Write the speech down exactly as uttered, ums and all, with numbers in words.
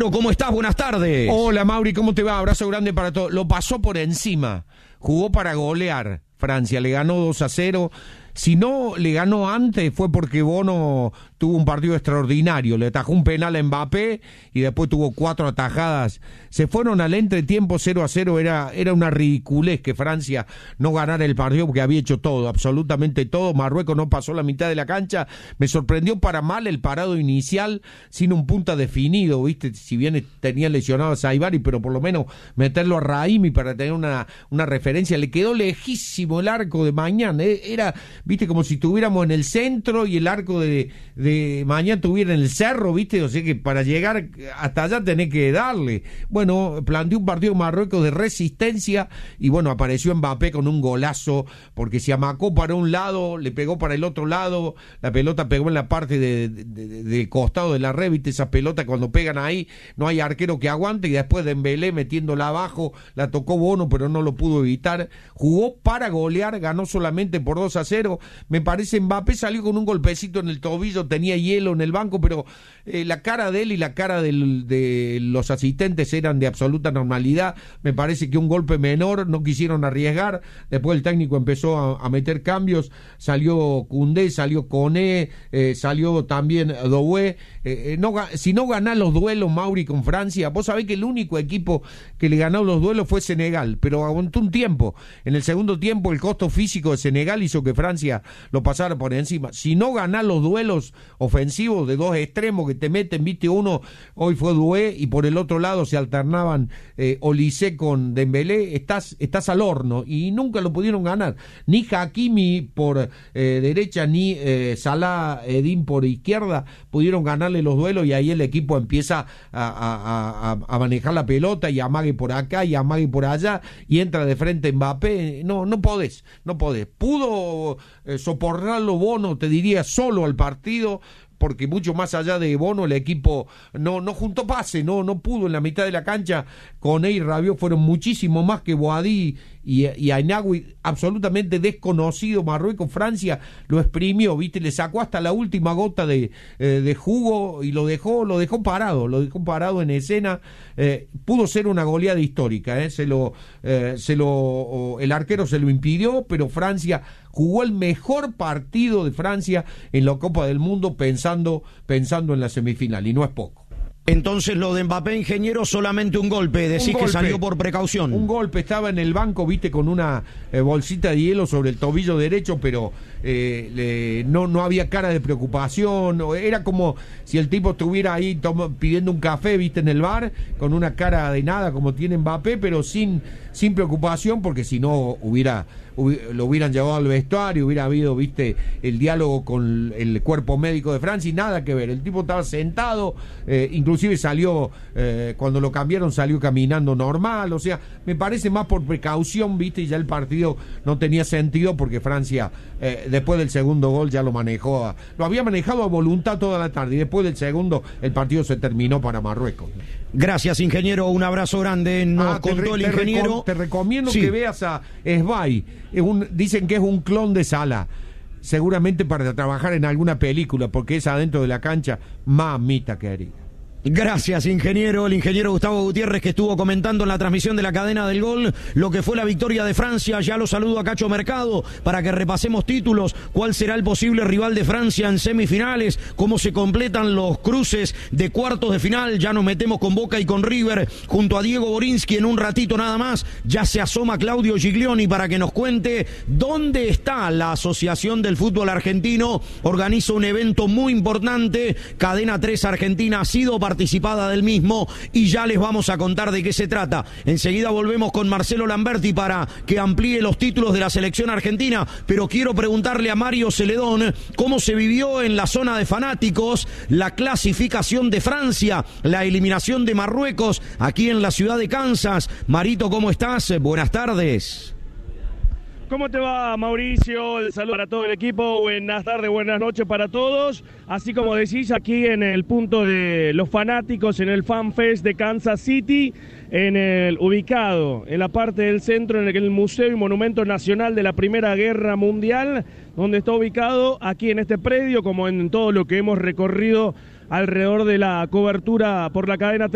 ¿Cómo estás? Buenas tardes. Hola, Mauri, ¿cómo te va? Abrazo grande para todos. Lo pasó por encima. Jugó para golear. Francia le ganó dos a cero. Si no le ganó antes fue porque Bono tuvo un partido extraordinario, le atajó un penal a Mbappé y después tuvo cuatro atajadas. Se fueron al entretiempo cero a cero, era, era una ridiculez que Francia no ganara el partido porque había hecho todo, absolutamente todo. Marruecos no pasó la mitad de la cancha, me sorprendió para mal el parado inicial sin un punta definido, ¿viste? Si bien tenía lesionado a Saibari, pero por lo menos meterlo a Raimi para tener una, una referencia. Le quedó lejísimo el arco de Mañana, era... viste, como si estuviéramos en el centro y el arco de, de Mañana estuviera en el cerro, viste, o sea que para llegar hasta allá tenés que darle. Bueno, planteó un partido Marruecos de resistencia y bueno, apareció Mbappé con un golazo, porque se amacó para un lado, le pegó para el otro lado, la pelota pegó en la parte de, de, de, de costado de la red, viste, esas pelotas cuando pegan ahí, no hay arquero que aguante, y después Dembélé metiéndola abajo, la tocó Bono, pero no lo pudo evitar. Jugó para golear, ganó solamente por dos a cero. Me parece Mbappé salió con un golpecito en el tobillo, tenía hielo en el banco, pero eh, la cara de él y la cara del, de los asistentes eran de absoluta normalidad. Me parece que un golpe menor, no quisieron arriesgar. Después el técnico empezó a, a meter cambios, salió Koundé, salió Koné, eh, salió también Doué. Eh, no, si no ganás los duelos, Mauri, con Francia, vos sabés que el único equipo que le ganó los duelos fue Senegal, pero aguantó un tiempo. En el segundo tiempo el costo físico de Senegal hizo que Francia lo pasara por encima. Si no ganás los duelos ofensivos de dos extremos que te meten, viste, uno hoy fue Doué y por el otro lado se alternaban eh, Olise con Dembélé, estás, estás al horno, y nunca lo pudieron ganar. Ni Hakimi por eh, derecha, ni eh, Salah Eddin por izquierda pudieron ganarle los duelos, y ahí el equipo empieza a, a, a, a manejar la pelota y amague por acá y amague por allá y entra de frente Mbappé. No, no podés, no podés. Pudo eh, soportarlo Bono, te diría, solo al partido, porque mucho más allá de Bono el equipo no, no juntó pase, no, no pudo en la mitad de la cancha. Koné y Rabiot fueron muchísimo más que Boadí y, y Ainaoui, absolutamente desconocido. Marruecos, Francia lo exprimió, viste, le sacó hasta la última gota de, eh, de jugo y lo dejó, lo dejó parado, lo dejó parado en escena. Eh, pudo ser una goleada histórica, eh, se lo, eh, se lo, el arquero se lo impidió, pero Francia jugó el mejor partido de Francia en la Copa del Mundo pensando, pensando en la semifinal, y no es poco. Entonces lo de Mbappé, ingeniero, solamente un golpe, decís un golpe, que salió por precaución. Un golpe, estaba en el banco, viste, con una eh, bolsita de hielo sobre el tobillo derecho, pero eh, le, no, no había cara de preocupación, era como si el tipo estuviera ahí tom- pidiendo un café, viste, en el bar, con una cara de nada como tiene Mbappé, pero sin, sin preocupación, porque si no hubiera... lo hubieran llevado al vestuario, hubiera habido, viste, el diálogo con el cuerpo médico de Francia, y nada que ver. El tipo estaba sentado, eh, inclusive salió, eh, cuando lo cambiaron salió caminando normal, o sea, me parece más por precaución, viste, y ya el partido no tenía sentido porque Francia, eh, después del segundo gol ya lo manejó, a, lo había manejado a voluntad toda la tarde, y después del segundo el partido se terminó para Marruecos. Gracias, ingeniero, un abrazo grande. Nos ah, contó te, el ingeniero. Te, reco- te recomiendo sí. que veas a Esbay. Es un, dicen que es un clon de Salah, seguramente para trabajar en alguna película, porque es adentro de la cancha, mamita querida. Gracias, ingeniero. El ingeniero Gustavo Gutiérrez, que estuvo comentando en la transmisión de la cadena del gol lo que fue la victoria de Francia. Ya lo saludo a Cacho Mercado para que repasemos títulos, cuál será el posible rival de Francia en semifinales, cómo se completan los cruces de cuartos de final. Ya nos metemos con Boca y con River junto a Diego Borinsky en un ratito nada más. Ya se asoma Claudio Giglioni para que nos cuente dónde está la Asociación del Fútbol Argentino. Organiza un evento muy importante. Cadena tres Argentina ha sido participada del mismo y ya les vamos a contar de qué se trata. Enseguida volvemos con Marcelo Lamberti para que amplíe los títulos de la selección argentina, pero quiero preguntarle a Mario Celedón cómo se vivió en la zona de fanáticos la clasificación de Francia, la eliminación de Marruecos aquí en la ciudad de Kansas. Marito, ¿cómo estás? Buenas tardes. ¿Cómo te va, Mauricio? El saludo para todo el equipo. Buenas tardes, buenas noches para todos. Así como decís, aquí en el punto de los fanáticos, en el Fan Fest de Kansas City, en el ubicado en la parte del centro, en el, el Museo y Monumento Nacional de la Primera Guerra Mundial, donde está ubicado aquí en este predio, como en todo lo que hemos recorrido alrededor de la cobertura por la cadena